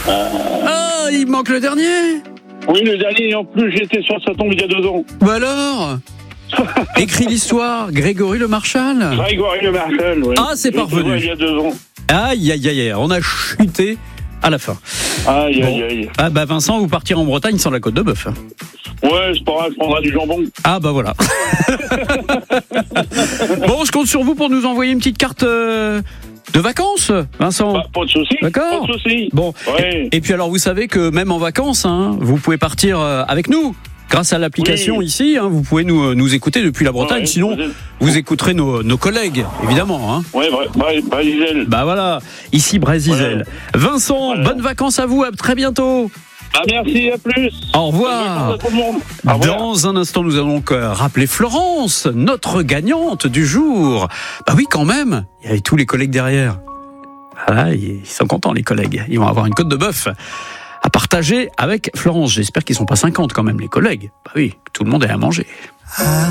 Ah, il manque le dernier. Oui, le dernier, en plus, j'étais sur sa tombe il y a 2 ans. Bah alors. Écrit l'histoire, Grégory Le Marchal. Grégory Le Marchal, oui. Ah, c'est parvenu. Il y a 2 ans. Aïe, aïe, aïe, on a chuté à la fin. Aïe, Bon. aïe, aïe. Ah bah Vincent, vous partirez en Bretagne sans la côte de bœuf. Ouais, c'est pas grave, je prendrai du jambon. Ah bah voilà. Bon, je compte sur vous pour nous envoyer une petite carte de vacances, Vincent. Bah, pas de soucis. D'accord. Pas de soucis. Bon, Ouais. et puis alors vous savez que même en vacances, vous pouvez partir avec nous. Grâce à l'application Oui. ici, vous pouvez nous écouter depuis la Bretagne. Ouais, Sinon, vous écouterez nos collègues, évidemment. Ouais, Brésil. Bah voilà, ici Brésil. Vincent, Voilà. bonnes vacances à vous, à très bientôt. Ah, merci, à plus. Au revoir. À tout le monde. Au revoir. Dans un instant, nous allons donc rappeler Florence, notre gagnante du jour. Bah oui, quand même, il y avait tous les collègues derrière. Ah, ils sont contents, les collègues. Ils vont avoir une côte de bœuf à partager avec Florence. J'espère qu'ils sont pas 50 quand même, les collègues. Bah oui, tout le monde est à manger.